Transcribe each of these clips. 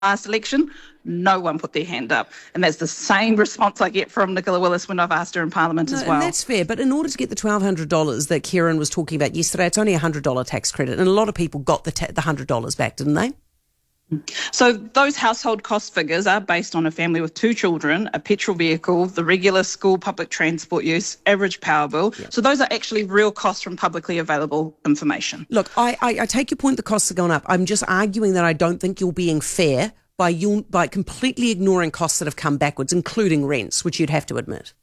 last election, no one put their hand up. And that's the same response I get from Nicola Willis when I've asked her in Parliament No, as well. and that's fair. But in order to get the $1,200 that Kieran was talking about yesterday, it's only a $100 tax credit. And a lot of people got the $100 back, didn't they? So those household cost figures are based on a family with 2 children, a petrol vehicle, the regular school public transport use, average power bill. Yep. So those are actually real costs from publicly available information. Look, I take your point the costs are going up. I'm just arguing that I don't think you're being fair by completely ignoring costs that have come backwards, including rents, which you'd have to admit.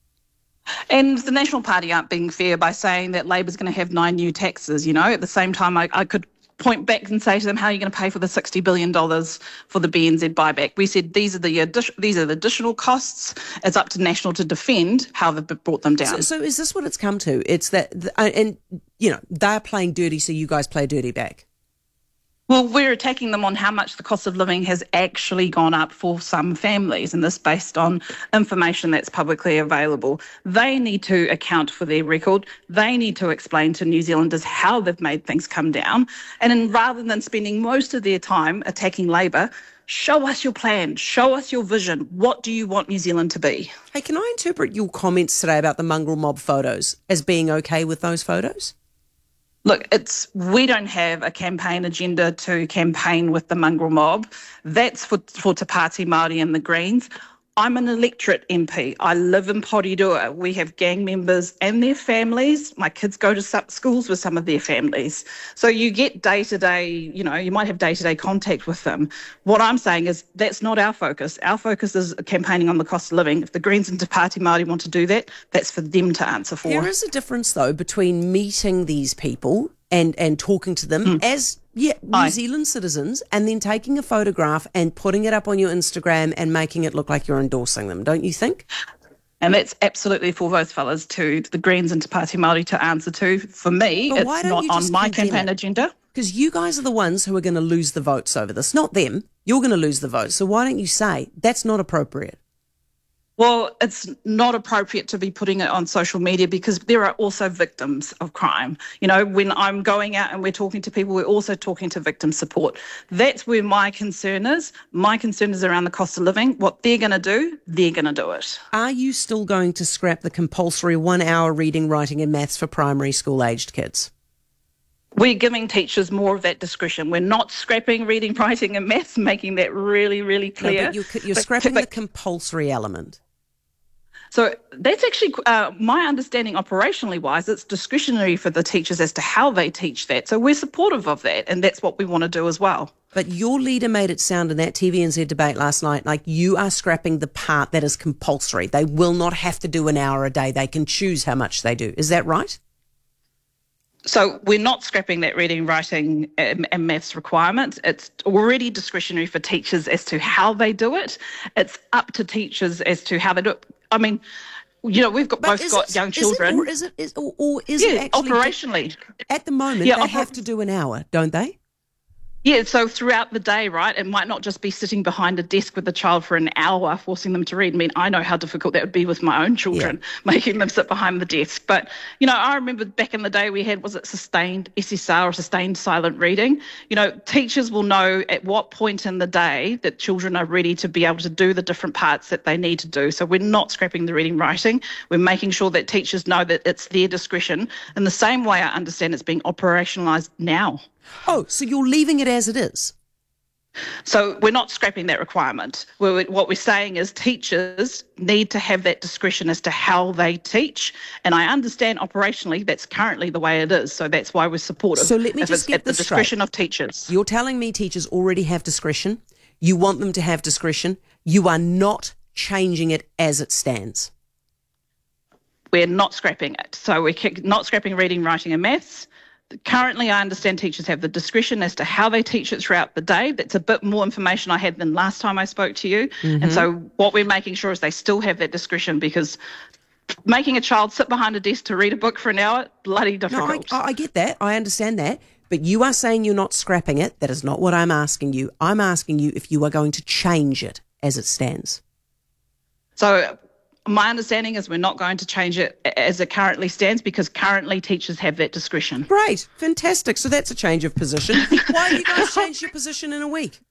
And the National Party aren't being fair by saying that Labor's going to have 9 new taxes. You know, at the same time, I could point back and say to them, how are you going to pay for the $60 billion for the BNZ buyback? We said these are the additional costs. It's up to National to defend how they've brought them down. So is this what it's come to? It's that, and you know, they're playing dirty, so you guys play dirty back. Well, we're attacking them on how much the cost of living has actually gone up for some families, and this based on information that's publicly available. They need to account for their record. They need to explain to New Zealanders how they've made things come down. And then rather than spending most of their time attacking Labor, show us your plan, show us your vision. What do you want New Zealand to be? Hey, can I interpret your comments today about the mongrel mob photos as being okay with those photos? Look, we don't have a campaign agenda to campaign with the mongrel mob. That's for Te Pāti Māori and the Greens. I'm an electorate MP. I live in Porirua. We have gang members and their families. My kids go to schools with some of their families. So you get day-to-day, you know, you might have day-to-day contact with them. What I'm saying is that's not our focus. Our focus is campaigning on the cost of living. If the Greens and Te Pāti Māori want to do that, that's for them to answer for. There is a difference, though, between meeting these people and talking to them as New Zealand citizens, and then taking a photograph and putting it up on your Instagram and making it look like you're endorsing them, don't you think? And that's absolutely for those fellas to the Greens and Te Pāti Māori to answer to. For me, it's not on my campaign agenda. Because you guys are the ones who are going to lose the votes over this, not them. You're going to lose the votes. So why don't you say that's not appropriate? Well, it's not appropriate to be putting it on social media because there are also victims of crime. You know, when I'm going out and we're talking to people, we're also talking to victim support. That's where my concern is. My concern is around the cost of living. What they're going to do, they're going to do it. Are you still going to scrap the compulsory 1 hour reading, writing and maths for primary school aged kids? We're giving teachers more of that discretion. We're not scrapping reading, writing and maths, making that really, really clear. No, but you're scrapping the compulsory element. So that's actually my understanding operationally wise, it's discretionary for the teachers as to how they teach that. So we're supportive of that, and that's what we want to do as well. But your leader made it sound in that TVNZ debate last night like you are scrapping the part that is compulsory. They will not have to do an hour a day. They can choose how much they do. Is that right? So we're not scrapping that reading, writing and maths requirement. It's already discretionary for teachers as to how they do it. It's up to teachers as to how they do it. I mean, you know, we've got young children. Is it actually operationally? At the moment, they have to do an hour, don't they? Yeah, so throughout the day, right, it might not just be sitting behind a desk with a child for an hour, forcing them to read. I mean, I know how difficult that would be with my own children, making them sit behind the desk. But, you know, I remember back in the day we had, was it sustained SSR or sustained silent reading? You know, teachers will know at what point in the day that children are ready to be able to do the different parts that they need to do. So we're not scrapping the reading, writing. We're making sure that teachers know that it's their discretion in the same way I understand it's being operationalised now. Oh, so you're leaving it as it is? So we're not scrapping that requirement. What we're saying is teachers need to have that discretion as to how they teach. And I understand operationally that's currently the way it is. So that's why we're supportive. So let me just get this straight. The discretion of teachers. You're telling me teachers already have discretion. You want them to have discretion. You are not changing it as it stands. We're not scrapping it. So we're not scrapping reading, writing and maths. Currently, I understand teachers have the discretion as to how they teach it throughout the day. That's a bit more information I had than last time I spoke to you. Mm-hmm. And so what we're making sure is they still have that discretion, because making a child sit behind a desk to read a book for an hour, bloody difficult. No, I get that. I understand that. But you are saying you're not scrapping it. That is not what I'm asking you. I'm asking you if you are going to change it as it stands. So my understanding is we're not going to change it as it currently stands, because currently teachers have that discretion. Great. Fantastic. So that's a change of position. Why have you guys changed your position in a week?